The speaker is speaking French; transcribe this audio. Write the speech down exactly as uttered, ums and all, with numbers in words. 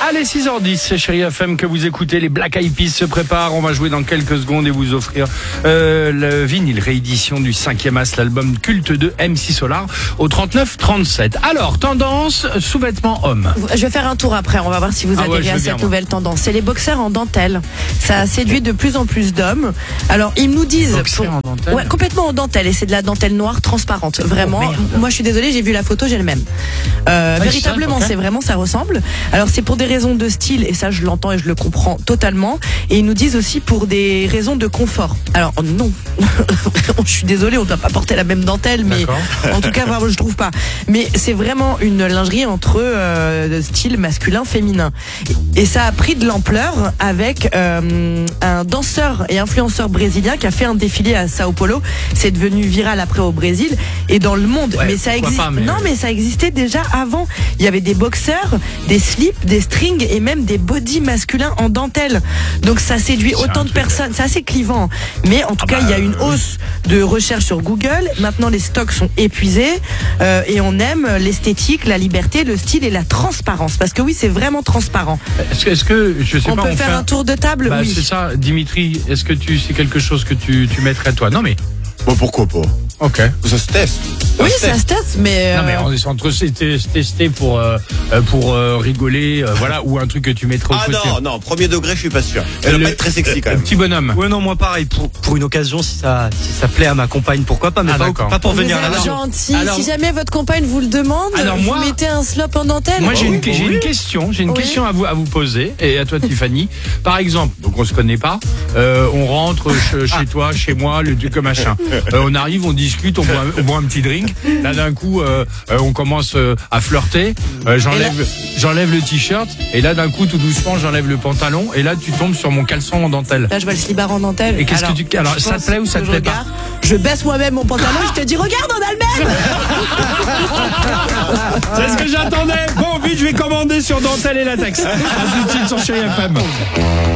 Allez, six heures dix, c'est Chérie F M que vous écoutez. Les Black Eyed Peas se préparent. On va jouer dans quelques secondes et vous offrir euh, le vinyle réédition du cinquième As, l'album culte de M C Solar au trente-neuf trente-sept. Alors, tendance, sous-vêtements hommes. Je vais faire un tour après, on va voir si vous Ah adhérez ouais, à veux cette bien, nouvelle tendance. C'est les boxers en dentelle. Ça a séduit de plus en plus d'hommes. Alors, ils nous disent... Boxers en dentelle. Ouais, complètement en dentelle. Et c'est de la dentelle noire transparente. Vraiment. Oh, moi, je suis désolée, j'ai vu la photo, j'ai le même. Euh, Ah, véritablement, ça, okay. c'est vraiment, ça ressemble. Alors, c'est pour des raisons de style, et ça, je l'entends et je le comprends totalement. Et ils nous disent aussi pour des raisons de confort. Alors, non. Je suis désolée, on ne doit pas porter la même dentelle, mais en tout cas, vraiment, je trouve pas. Mais c'est vraiment une lingerie entre euh, style masculin-féminin. Et ça a pris de l'ampleur avec euh, un danseur et influenceur brésilien qui a fait un défilé à Sao Paulo. C'est devenu viral après au Brésil et dans le monde. Ouais, mais ça existe. mais... Non, mais ça existait déjà avant. Il y avait des boxeurs, des slips, des strings et même des bodys masculins en dentelle. Donc ça séduit c'est autant de personnes. C'est assez clivant. Mais en tout ah cas, bah, il y a une hausse de recherche sur Google. Maintenant, les stocks sont épuisés euh, et on aime l'esthétique, la liberté, le style et la transparence. Parce que oui, c'est vraiment transparent. Est-ce que, est-ce que je sais on pas, peut on faire fait un tour de table. Bah, oui. c'est ça, Dimitri. Est-ce que tu c'est quelque chose que tu, tu mettrais toi? Non mais. Bon, pourquoi pas? Ok. Ça se teste. Ça Oui, se ça teste. se teste, mais. Non euh, mais on est entre se tester pour euh, pour euh, rigoler, euh, voilà, ou un truc que tu mettrais au Ah côté. non, non, premier degré, je suis pas sûr. Elle Le- va pas être très sexy quand Un même. petit bonhomme. Ouais, non, moi pareil, pour, pour une occasion, si ça, si ça plaît à ma compagne, pourquoi pas, mais Ah, pas, d'accord. pas pour Vous venir à êtes la radio. gentil. Alors- Si jamais votre compagne vous le demande, Alors, vous moi- mettez un slop en dentelle. Moi j'ai Oh, une, j'ai oui. une question, j'ai une Oui. question à vous à vous poser et à toi Tiffany. Par exemple, donc on se connaît pas, euh, on rentre chez, chez toi, chez moi, le truc machin. Euh, on arrive, on discute, on boit, un- on boit un petit drink. Là d'un coup, euh, euh, on commence euh, à flirter. Euh, j'enlève, j'enlève le t-shirt et là d'un coup, tout doucement, j'enlève le pantalon et là tu tombes sur mon caleçon en dentelle. Là, je vois le slibard en dentelle. Et qu'est-ce Alors, que tu, alors je ça te pense plaît ou ça que te je plaît pas? regarde, Je baisse moi-même mon pantalon et je te dis, regarde, on a le même. C'est ce que j'attendais. Bon, vite, je vais commander sur dentelle et latex. À tout de suite sur Chérie F M.